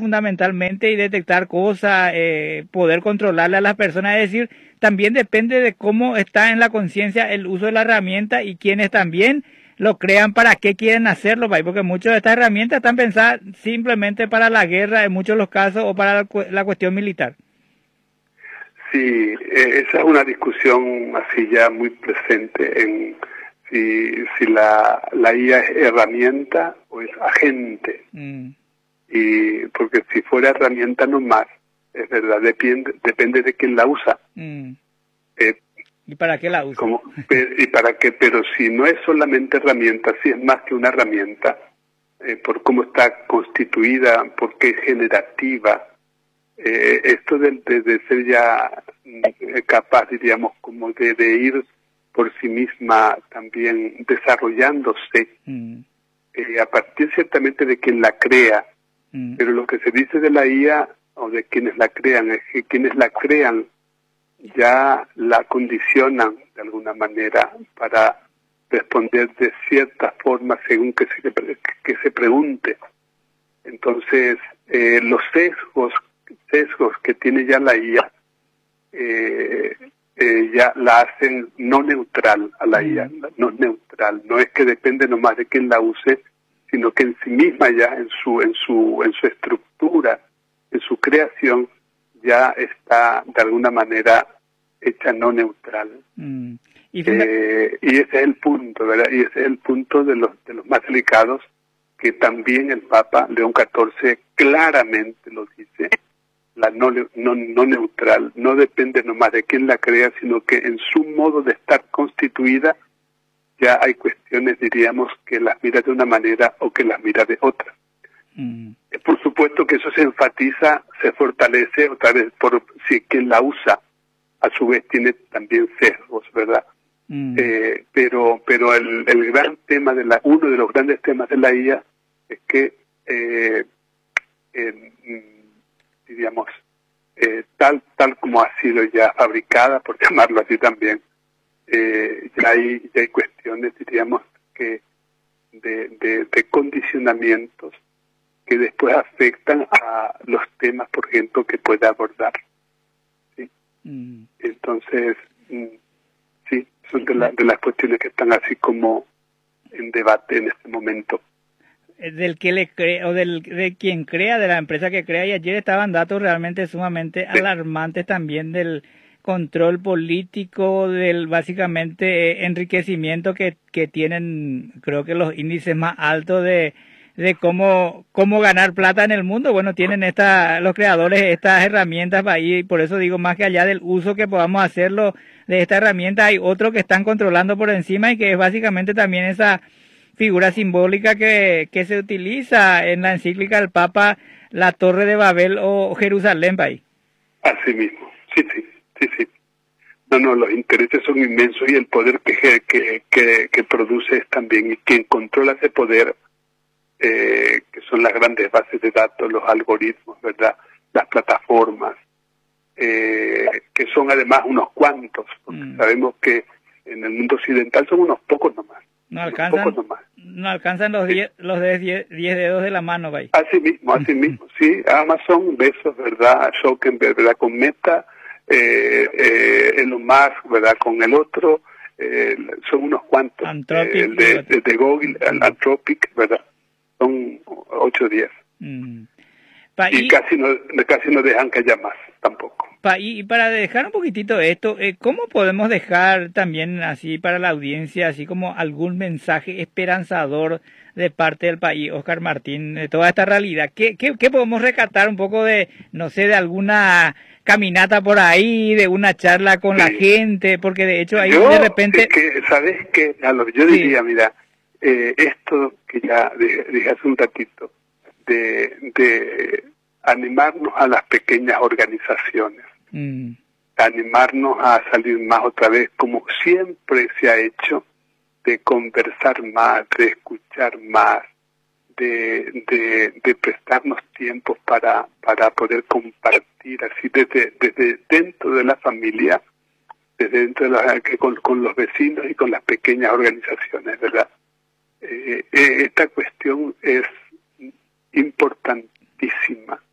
fundamentalmente y detectar cosas, poder controlarle a las personas, es decir, también depende de cómo está en la conciencia el uso de la herramienta y quienes también lo crean para qué quieren hacerlo, porque muchas de estas herramientas están pensadas simplemente para la guerra en muchos de los casos o para la cuestión militar. Sí, esa es una discusión así ya muy presente en si la IA es herramienta o es agente. Y porque si fuera herramienta nomás, es verdad, depende de quién la usa. ¿Y para qué la usa? ¿Y para qué? Pero si no es solamente herramienta, si es más que una herramienta, por cómo está constituida, porque es generativa, esto de ser ya capaz, diríamos, como de ir por sí misma también desarrollándose, a partir ciertamente de quien la crea, pero lo que se dice de la IA o de quienes la crean es que quienes la crean ya la condicionan de alguna manera para responder de cierta forma según que se pregunte. Entonces, los sesgos que tiene ya la IA ya la hacen no neutral a la IA, no neutral, no es que depende nomás de quién la use, sino que en sí misma ya en su estructura, en su creación, ya está de alguna manera hecha no neutral. Y ese es el punto, ¿verdad? Y ese es el punto de los más delicados, que también el Papa León XIV claramente lo dice. La no neutral no depende nomás de quién la crea, sino que en su modo de estar constituida ya hay cuestiones, diríamos, que las mira de una manera o que las mira de otra. Por supuesto que eso se enfatiza, se fortalece otra vez por si quien la usa a su vez tiene también sesgos, ¿verdad? Pero el gran tema uno de los grandes temas de la IA es que diríamos, tal como ha sido ya fabricada, por llamarlo así también, ya hay cuestiones, diríamos, que de condicionamientos que después afectan a los temas, por ejemplo, que puede abordar. ¿Sí? Entonces, sí, son de las cuestiones que están así como en debate en este momento. Del que le cree, o de quien crea, de la empresa que crea, y ayer estaban datos realmente sumamente alarmantes también del control político, del básicamente enriquecimiento que tienen, creo que los índices más altos de cómo ganar plata en el mundo. Bueno, tienen los creadores estas herramientas ahí, y por eso digo, más que allá del uso que podamos hacerlo de esta herramienta, hay otro que están controlando por encima, y que es básicamente también esa figura simbólica que se utiliza en la encíclica del Papa, la Torre de Babel o Jerusalén, país. Así mismo, sí. No, los intereses son inmensos y el poder que produce es también, y quien controla ese poder, que son las grandes bases de datos, los algoritmos, ¿verdad? Las plataformas, que son además unos cuantos, porque sabemos que en el mundo occidental son unos pocos nomás. No alcanzan los 10 dedos de la mano, ¿vai? Así mismo, sí. Amazon, Bezos, ¿verdad? Zuckerberg, ¿verdad? Con Meta, Elon Musk, ¿verdad? Con el otro, son unos cuantos. Anthropic, de Google, Anthropic, ¿verdad? Son 8 o 10. Y casi no dejan que haya más, tampoco. Y para dejar un poquitito esto, ¿cómo podemos dejar también así para la audiencia, así como algún mensaje esperanzador de parte del país, Oscar Martín, de toda esta realidad? ¿Qué podemos rescatar un poco de, no sé, de alguna caminata por ahí, de una charla con la gente? Porque de hecho ahí de repente... ¿Sabes qué? Yo diría, mira, esto que ya dije hace un ratito, de animarnos a las pequeñas organizaciones, animarnos a salir más otra vez, como siempre se ha hecho, de conversar más, de escuchar más, de prestarnos tiempo para poder compartir así desde dentro de la familia, desde dentro de con los vecinos y con las pequeñas organizaciones, ¿verdad? Esta cuestión es importantísima